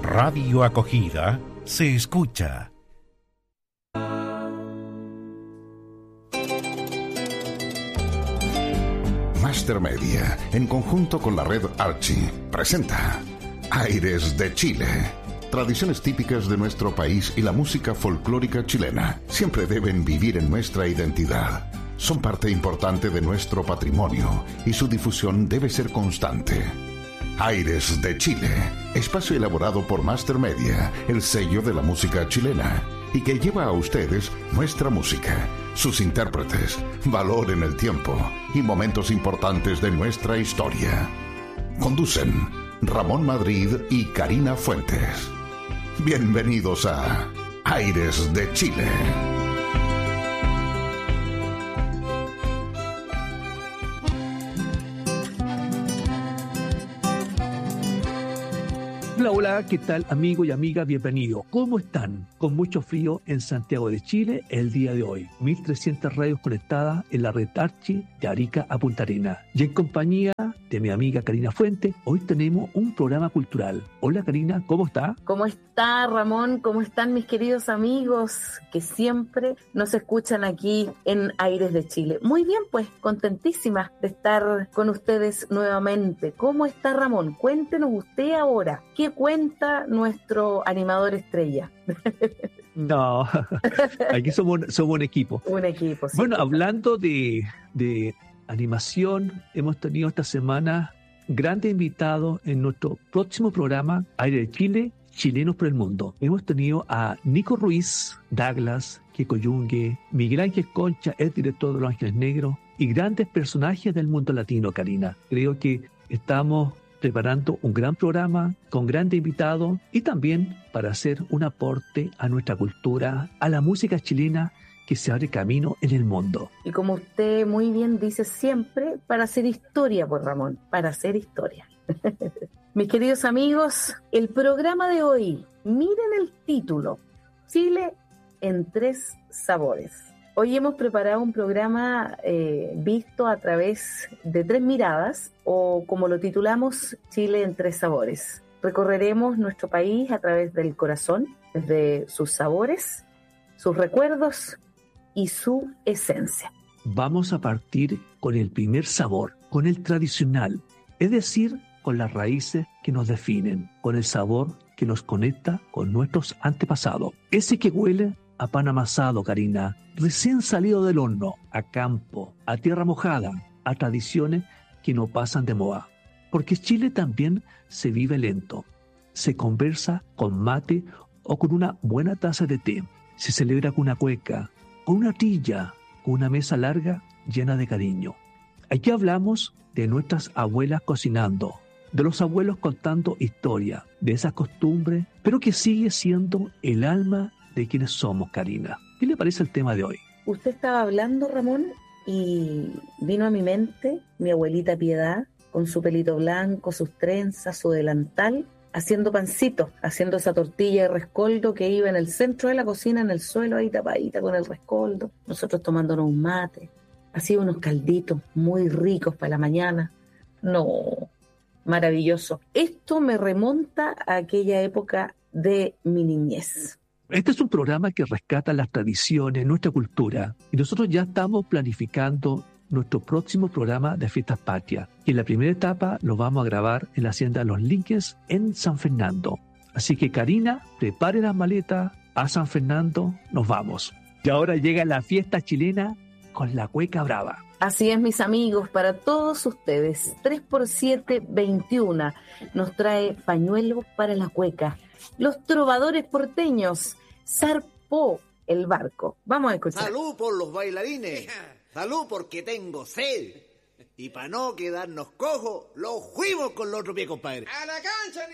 Radio Acogida se escucha. Master Media, en conjunto con la red Archie, presenta Aires de Chile. Tradiciones típicas de nuestro país y la música folclórica chilena siempre deben vivir en nuestra identidad. Son parte importante de nuestro patrimonio y su difusión debe ser constante. Aires de Chile, espacio elaborado por Master Media, el sello de la música chilena, y que lleva a ustedes nuestra música, sus intérpretes, valor en el tiempo y momentos importantes de nuestra historia. Conducen Ramón Madrid y Karina Fuentes. Bienvenidos a Aires de Chile. Hola, hola, ¿qué tal, amigo y amiga? Bienvenido. ¿Cómo están? Con mucho frío en Santiago de Chile el día de hoy. 1300 radios conectadas en la red Archie de Arica a Punta Arenas. Y en compañía de mi amiga Karina Fuente, hoy tenemos un programa cultural. Hola, Karina, ¿cómo está? ¿Cómo está, Ramón? ¿Cómo están mis queridos amigos que siempre nos escuchan aquí en Aires de Chile? Muy bien, pues, contentísima de estar con ustedes nuevamente. ¿Cómo está, Ramón? Cuéntenos usted ahora. ¿Qué cuenta nuestro animador estrella? No, aquí somos un equipo. Un equipo, sí. Bueno, hablando de animación, hemos tenido esta semana grandes invitados en nuestro próximo programa, Aire de Chile, Chilenos por el Mundo. Hemos tenido a Nico Ruiz, Douglas, Kiko Yungue, Miguel Ángel Concha, el director de Los Ángeles Negros, y grandes personajes del mundo latino, Karina. Creo que estamos preparando un gran programa con grandes invitados y también para hacer un aporte a nuestra cultura, a la música chilena que se abre camino en el mundo. Y como usted muy bien dice siempre, para hacer historia, pues, Ramón, para hacer historia. Mis queridos amigos, el programa de hoy, miren el título, Chile en 3 sabores. Hoy hemos preparado un programa visto a través de 3 miradas, o como lo titulamos, Chile en 3 sabores. Recorreremos nuestro país a través del corazón, desde sus sabores, sus recuerdos y su esencia. Vamos a partir con el primer sabor, con el tradicional, es decir, con las raíces que nos definen, con el sabor que nos conecta con nuestros antepasados. Ese que huele a pan amasado, Karina, recién salido del horno, a campo, a tierra mojada, a tradiciones que no pasan de moda. Porque Chile también se vive lento, se conversa con mate o con una buena taza de té, se celebra con una cueca, con una trilla, con una mesa larga llena de cariño. Aquí hablamos de nuestras abuelas cocinando, de los abuelos contando historia, de esas costumbres, pero que sigue siendo el alma de quienes somos, Karina. ¿Qué le parece el tema de hoy? Usted estaba hablando, Ramón, y vino a mi mente mi abuelita Piedad, con su pelito blanco, sus trenzas, su delantal, haciendo pancitos, haciendo esa tortilla de rescoldo que iba en el centro de la cocina, en el suelo, ahí tapadita con el rescoldo. Nosotros tomándonos un mate, así unos calditos muy ricos para la mañana. No, maravilloso. Esto me remonta a aquella época de mi niñez. Este es un programa que rescata las tradiciones, nuestra cultura, y nosotros ya estamos planificando nuestro próximo programa de Fiestas Patrias. Y en la primera etapa lo vamos a grabar en la Hacienda Los Linques en San Fernando. Así que, Karina, prepare las maletas, a San Fernando nos vamos. Y ahora llega la fiesta chilena con la cueca brava. Así es, mis amigos, para todos ustedes, 3x7, 21, nos trae pañuelos para la cueca. Los trovadores porteños, zarpó el barco. Vamos a escuchar. Salud por los bailarines, salud porque tengo sed. Y para no quedarnos cojos, los fuimos con los otro pie, compadre. ¡A la cancha,